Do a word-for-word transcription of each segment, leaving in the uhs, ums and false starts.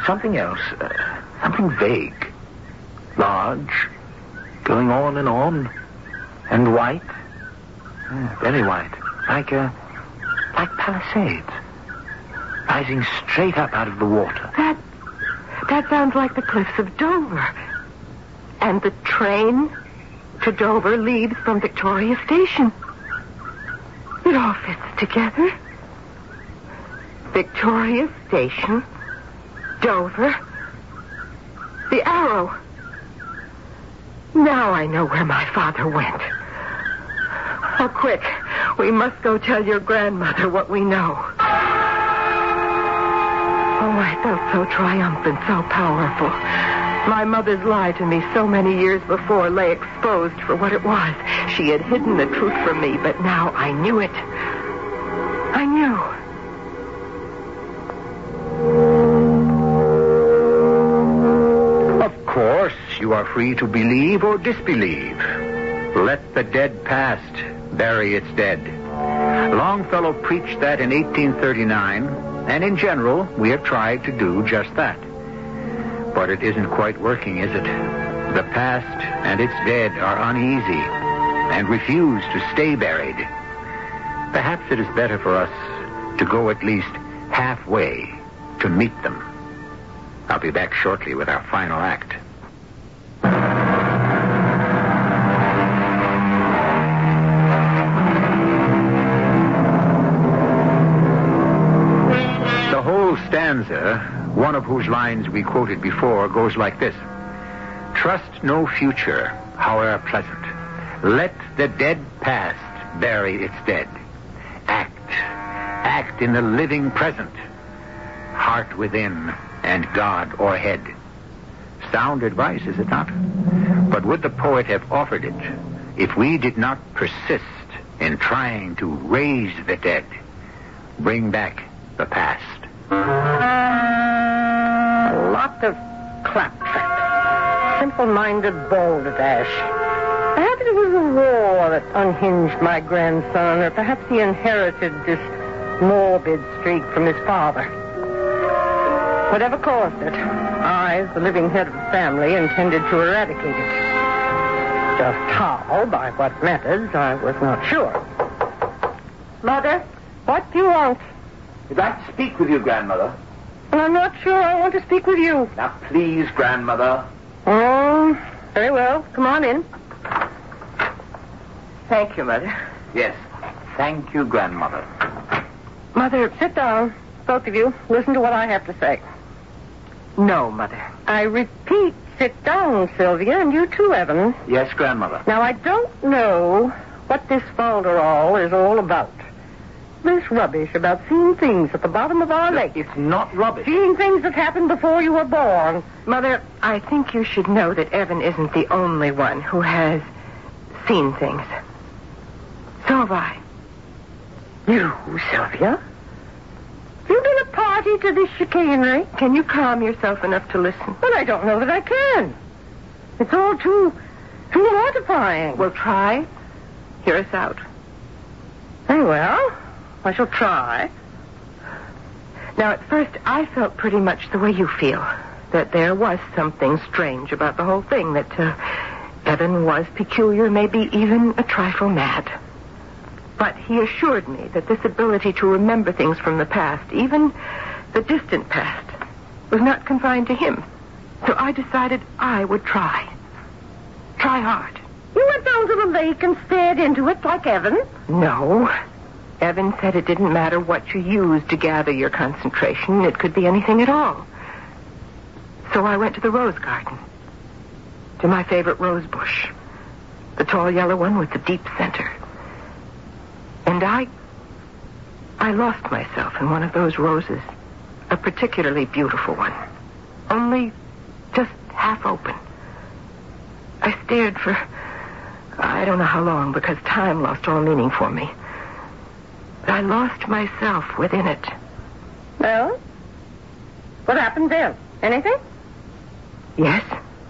something else. Uh, something vague. Large. Going on and on. And white. Uh, very white. Like, uh, like Palisades. Rising straight up out of the water. That, that sounds like the cliffs of Dover. And the train to Dover leaves from Victoria Station. It all fits together. Victoria Station, Dover, the Arrow. Now I know where my father went. Oh, quick. We must go tell your grandmother what we know. Oh, I felt so triumphant, so powerful. My mother's lie to me so many years before lay exposed for what it was. She had hidden the truth from me, but now I knew it. I knew. Of course, you are free to believe or disbelieve. Let the dead past bury its dead. Longfellow preached that in eighteen thirty-nine, and in general, we have tried to do just that. But it isn't quite working, is it? The past and its dead are uneasy and refuse to stay buried. Perhaps it is better for us to go at least halfway to meet them. I'll be back shortly with our final act. The whole stanza, one of whose lines we quoted before, goes like this. Trust no future, however pleasant. Let the dead past bury its dead. Act. Act in the living present. Heart within and God o'erhead. Sound advice, is it not? But would the poet have offered it if we did not persist in trying to raise the dead, bring back the past? A lot of claptrap. Simple-minded balderdash. Perhaps it was the war that unhinged my grandson, or perhaps he inherited this morbid streak from his father. Whatever caused it, I, as the living head of the family, intended to eradicate it. Just how, by what methods, I was not sure. Mother, what do you want? I'd like to speak with you, Grandmother. Well, I'm not sure I want to speak with you. Now, please, Grandmother. Oh, very well. Come on in. Thank you, Mother. Yes. Thank you, Grandmother. Mother, sit down. Both of you. Listen to what I have to say. No, Mother. I repeat, sit down, Sylvia, and you too, Evan. Yes, Grandmother. Now, I don't know what this folderol is all about. This rubbish about seeing things at the bottom of our lake. It's not rubbish. Seeing things that happened before you were born. Mother, I think you should know that Evan isn't the only one who has seen things. So have I. You, Sylvia? You've been a party to this chicanery. Can you calm yourself enough to listen? But I don't know that I can. It's all too, too mortifying. Well, try. Hear us out. Very well. I shall try. Now, at first, I felt pretty much the way you feel. That there was something strange about the whole thing. That uh, Evan was peculiar, maybe even a trifle mad. But he assured me that this ability to remember things from the past, even the distant past, was not confined to him. So I decided I would try. Try hard. You went down to the lake and stared into it like Evan? No. Evan said it didn't matter what you used to gather your concentration. It could be anything at all. So I went to the rose garden. To my favorite rose bush. The tall yellow one with the deep center. And I... I lost myself in one of those roses. A particularly beautiful one. Only just half open. I stared for... I don't know how long, because time lost all meaning for me. But I lost myself within it. Well? What happened then? Anything? Yes.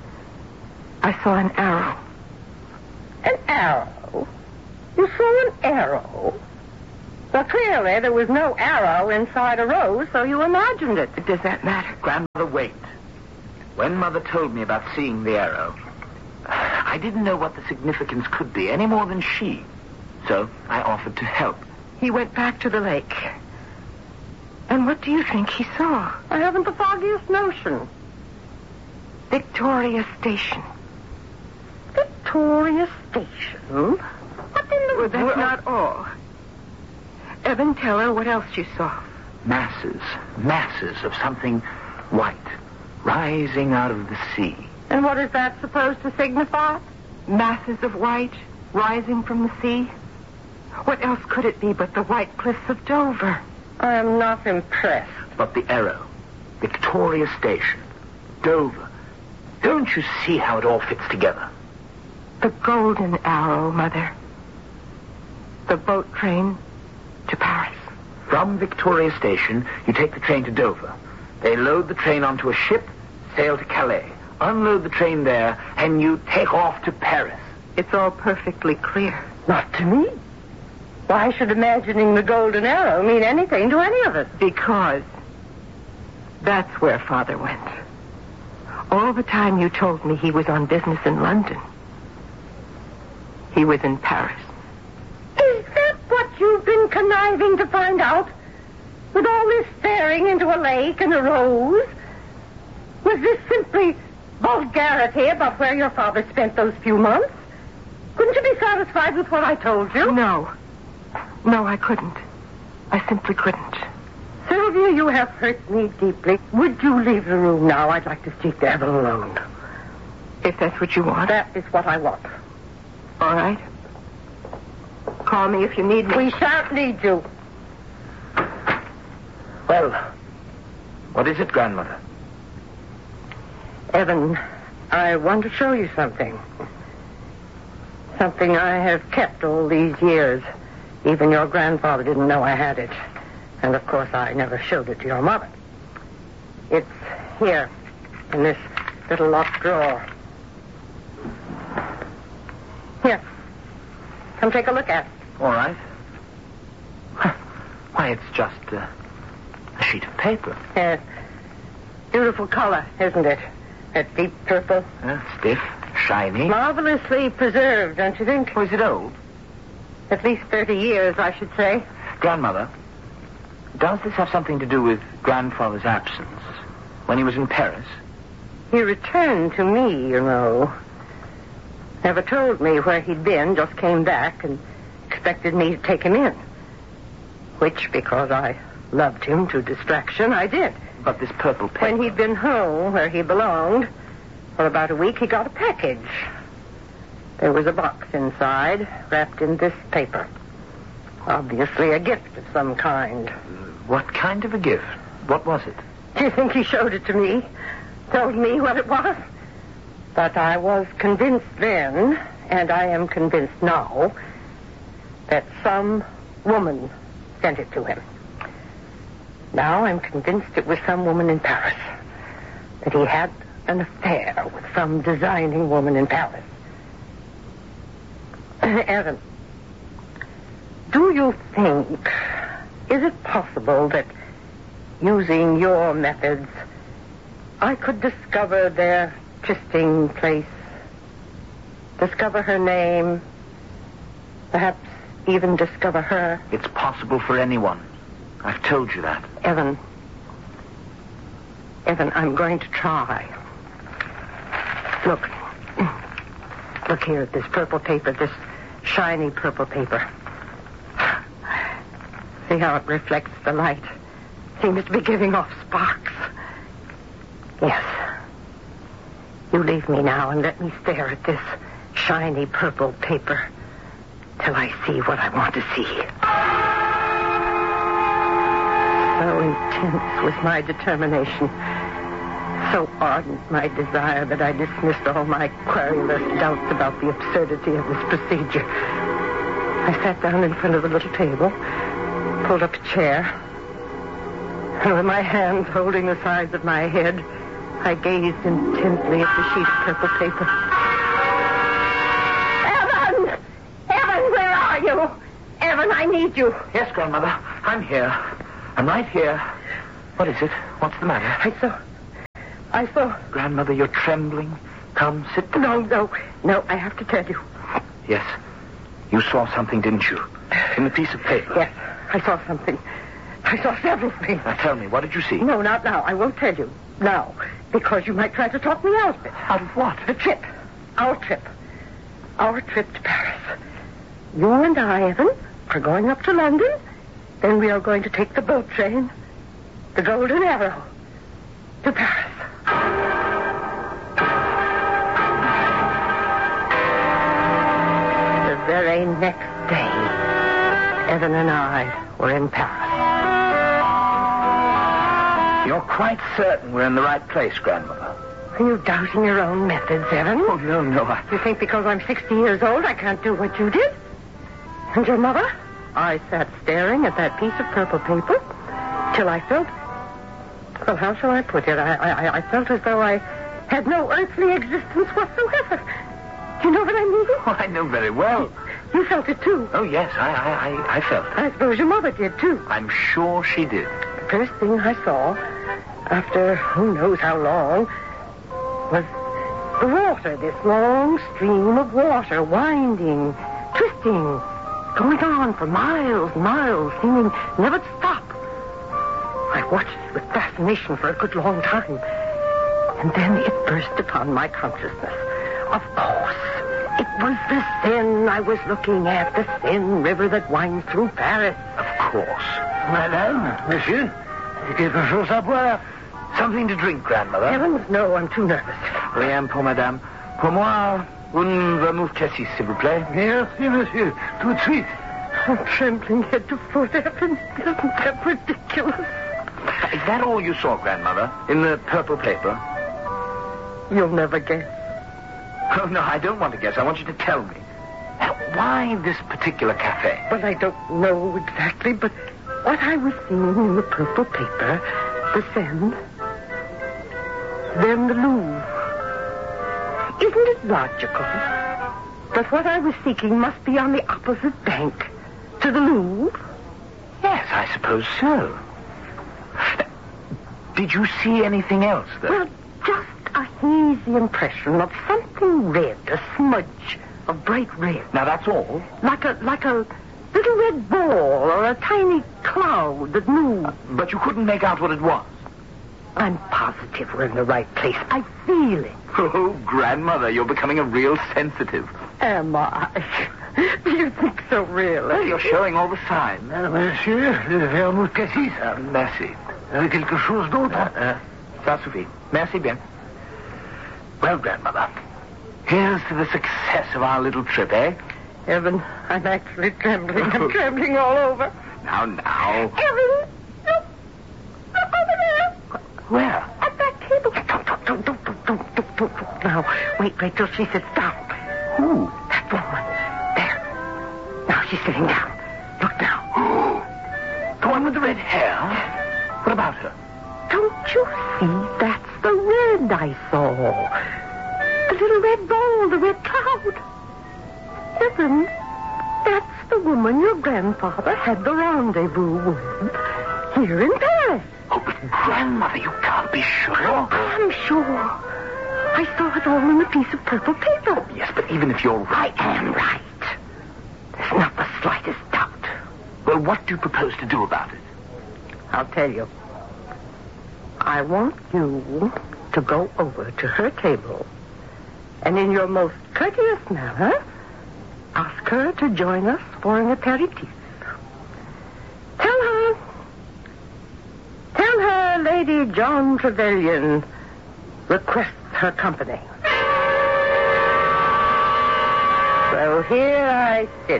I saw an arrow. An arrow? You saw an arrow? Well, clearly there was no arrow inside a rose, so you imagined it. Does that matter? Grandmother, wait. When Mother told me about seeing the arrow, I didn't know what the significance could be any more than she. So I offered to help. He went back to the lake. And what do you think he saw? I haven't the foggiest notion. Victoria Station. Victoria Station? What in the Well, that's world? not all. Evan, tell her what else you saw. Masses, masses of something white rising out of the sea. And what is that supposed to signify? Masses of white rising from the sea. What else could it be but the white cliffs of Dover? I am not impressed. But the arrow, Victoria Station, Dover. Don't you see how it all fits together? The golden arrow, Mother. The boat train to Paris. From Victoria Station, you take the train to Dover. They load the train onto a ship, sail to Calais, unload the train there, and you take off to Paris. It's all perfectly clear. Not to me. Why should imagining the golden arrow mean anything to any of us? Because that's where Father went. All the time you told me he was on business in London, he was in Paris. Is that what you've been conniving to find out? With all this staring into a lake and a rose? Was this simply vulgarity about where your father spent those few months? Couldn't you be satisfied with what I told you? No. No, I couldn't. I simply couldn't. Sylvia, you have hurt me deeply. Would you leave the room now? I'd like to speak to Evan alone. If that's what you want. That is what I want. All right. Call me if you need me. We shan't need you. Well, what is it, Grandmother? Evan, I want to show you something. Something I have kept all these years. Even your grandfather didn't know I had it. And, of course, I never showed it to your mother. It's here, in this little locked drawer. Here. Come take a look at it. All right. Why, it's just uh, a sheet of paper. Yes. Beautiful color, isn't it? That deep purple. Uh, stiff, shiny. Marvelously preserved, don't you think? Oh, is it old? At least thirty years, I should say. Grandmother, does this have something to do with Grandfather's absence when he was in Paris? He returned to me, you know. Never told me where he'd been, just came back and expected me to take him in. Which, because I loved him to distraction, I did. But this purple paper... When he'd been home, where he belonged, for about a week, he got a package. There was a box inside, wrapped in this paper. Obviously a gift of some kind. What kind of a gift? What was it? Do you think he showed it to me? Told me what it was? But I was convinced then, and I am convinced now, that some woman sent it to him. Now I'm convinced it was some woman in Paris. That he had an affair with some designing woman in Paris. Evan, do you think, is it possible that using your methods, I could discover their trysting place, discover her name, perhaps even discover her? It's possible for anyone. I've told you that. Evan, Evan, I'm going to try. Look, look here at this purple paper, this shiny purple paper. See how it reflects the light. Seems to be giving off sparks. Yes. You leave me now and let me stare at this shiny purple paper till I see what I want to see. So intense was my determination, so ardent my desire that I dismissed all my querulous doubts about the absurdity of this procedure. I sat down in front of the little table, pulled up a chair, and with my hands holding the sides of my head, I gazed intently at the sheet of purple paper. Evan! Evan, where are you? Evan, I need need you. Yes, Grandmother. I'm here. I'm right here. What is it? What's the matter? I saw... I saw... Grandmother, you're trembling. Come, sit down. No, no, no, I have to tell you. Yes. You saw something, didn't you? In the piece of paper. Yes, I saw something. I saw several things. Now tell me, what did you see? No, not now. I won't tell you. Now. Because you might try to talk me out of it. Out of what? The trip. Our trip. Our trip to Paris. You and I, Evan, are going up to London. Then we are going to take the boat train, the Golden Arrow, to Paris. The very next day, Evan and I were in Paris. You're quite certain we're in the right place, Grandmother? Are you doubting your own methods, Evan? Oh, no, no. I... You think because I'm sixty years old I can't do what you did? And your mother? I sat staring at that piece of purple paper till I felt... Well, how shall I put it? I, I, I felt as though I had no earthly existence whatsoever. Do you know what I mean? Oh, I know very well. You felt it, too. Oh, yes, I, I, I, I felt it. I suppose your mother did, too. I'm sure she did. The first thing I saw, after who knows how long, was the water, this long stream of water, winding, twisting, going on for miles and miles, seeming never to stop. I watched it with fascination for a good long time. And then it burst upon my consciousness. Of course, it was the Seine I was looking at, the Seine River that winds through Paris. Of course. Madame, monsieur, quelque chose à boire? Something to drink, Grandmother. Heavens, no, I'm too nervous. Rien pour Madame. Pour moi, une vermouth cassis, s'il vous plaît. Merci, monsieur. Tout de suite. I'm trembling head to foot, Evan. Isn't that ridiculous? Is that all you saw, Grandmother? In the purple paper? You'll never guess. Oh, no, I don't want to guess. I want you to tell me. Now, why this particular cafe? Well, I don't know exactly, but what I was seeing in the purple paper, the Seine, then the Louvre. Isn't it logical that what I was seeking must be on the opposite bank to the Louvre? Yes, I suppose so. Did you see anything else, though? Well, just a hazy impression of something red, a smudge of bright red. Now, that's all? Like a like a little red ball or a tiny cloud that moved. But you couldn't make out what it was? I'm positive we're in the right place. I feel it. Oh, Grandmother, you're becoming a real sensitive. Am I? Do you think so, really? Well, you're showing all the signs. Uh, monsieur, le vermouth cassis. Uh, merci. Uh, quelque chose d'autre? Uh, uh, ça suffit. Merci bien. Well, Grandmother, here's to the success of our little trip, eh? Evan, I'm actually trembling. I'm trembling all over. Now, now. Evan, look. Look over there. Where? At that table. Don't, don't, don't, don't, don't, don't, don't, don't, don't. Now, wait, wait till she sits down. Who? That woman. There. Now she's sitting down. Look now. The one with the red hair? What about her? Don't you see? That's the red I saw. The little red ball, the red cloud. Evan, that's the woman your grandfather had the rendezvous with here in Paris. Oh, but Grandmother, you can't be sure. I am sure. I saw it all in a piece of purple paper. Yes, but even if you're right... I am right. There's not the slightest doubt. Well, what do you propose to do about it? I'll tell you. I want you to go over to her table and in your most courteous manner ask her to join us for an aperitif. Tell her. Tell her Lady John Trevelyan requests her company. So here I sit.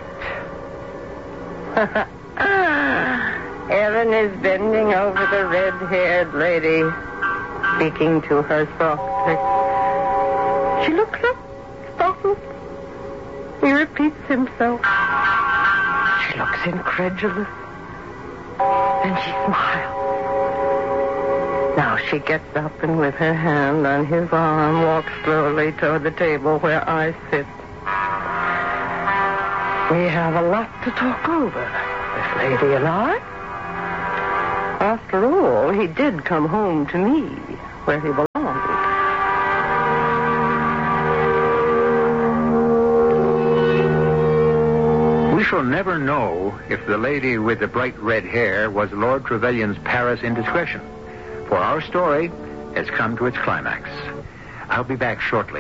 Erin is bending over the red-haired lady, speaking to her softly. She looks up, startled. He repeats himself. She looks incredulous. Then she smiles. Now she gets up and with her hand on his arm walks slowly toward the table where I sit. We have a lot to talk over, this lady alive? After all, he did come home to me, where he belonged. We shall never know if the lady with the bright red hair was Lord Trevelyan's Paris indiscretion, for our story has come to its climax. I'll be back shortly.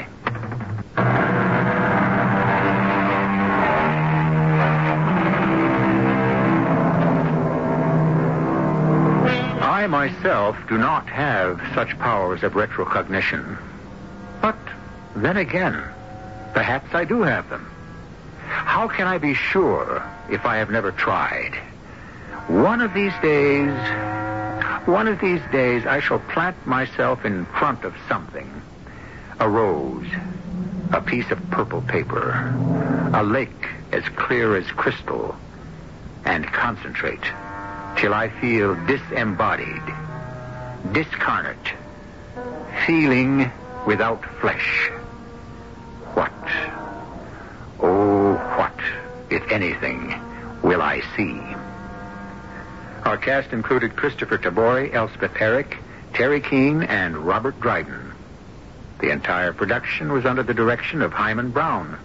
I myself do not have such powers of retrocognition. But then again, perhaps I do have them. How can I be sure if I have never tried? One of these days, one of these days I shall plant myself in front of something. A rose, a piece of purple paper, a lake as clear as crystal, and concentrate till I feel disembodied, discarnate, feeling without flesh. What, oh, what, if anything, will I see? Our cast included Christopher Tabori, Elspeth Eric, Terry Keane, and Robert Dryden. The entire production was under the direction of Hyman Brown.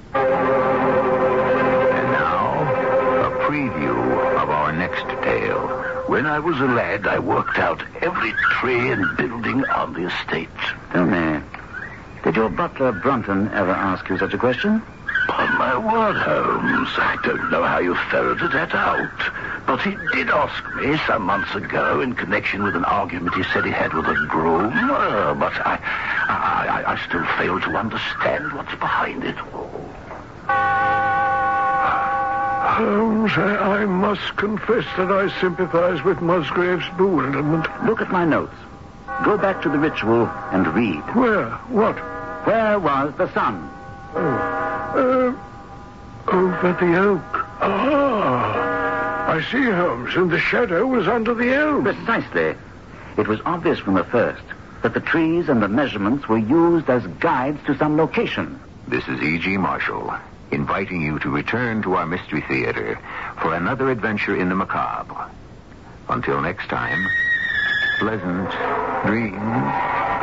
And now, a preview of our next tale. When I was a lad, I worked out every tree and building on the estate. Tell me, did your butler Brunton ever ask you such a question? Upon my word, Holmes, I don't know how you ferreted that out. But he did ask me some months ago in connection with an argument he said he had with a groom. Uh, but I, I, I still fail to understand what's behind it all. Holmes, I, I must confess that I sympathize with Musgrave's bewilderment. Look at my notes. Go back to the ritual and read. Where? What? Where was the sun? Oh, uh, over the oak. Ah, I see, Holmes, and the shadow was under the elm. Precisely. It was obvious from the first that the trees and the measurements were used as guides to some location. This is E G. Marshall, inviting you to return to our Mystery Theater for another adventure in the macabre. Until next time, pleasant dreams.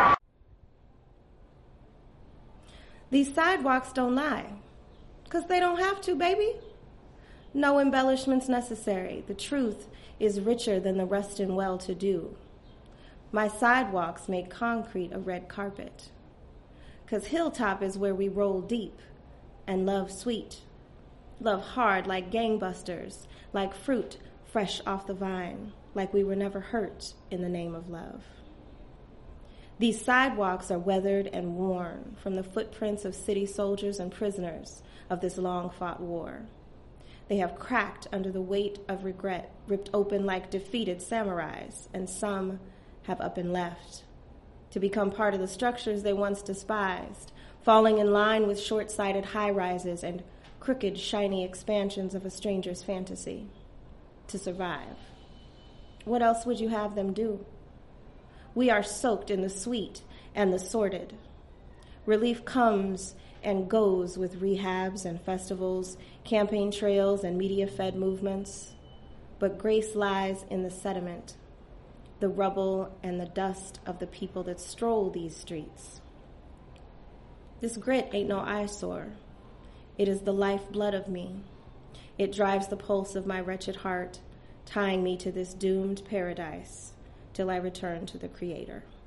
These sidewalks don't lie, 'cause they don't have to, baby. No embellishments necessary. The truth is richer than the rust and well-to-do. My sidewalks make concrete a red carpet, 'cause Hilltop is where we roll deep and love sweet. Love hard like gangbusters, like fruit fresh off the vine, like we were never hurt in the name of love. These sidewalks are weathered and worn from the footprints of city soldiers and prisoners of this long-fought war. They have cracked under the weight of regret, ripped open like defeated samurais, and some have up and left to become part of the structures they once despised, falling in line with short-sighted high-rises and crooked, shiny expansions of a stranger's fantasy. To survive. What else would you have them do? We are soaked in the sweet and the sordid. Relief comes and goes with rehabs and festivals, campaign trails and media-fed movements. But grace lies in the sediment, the rubble and the dust of the people that stroll these streets. This grit ain't no eyesore. It is the lifeblood of me. It drives the pulse of my wretched heart, tying me to this doomed paradise till I return to the Creator.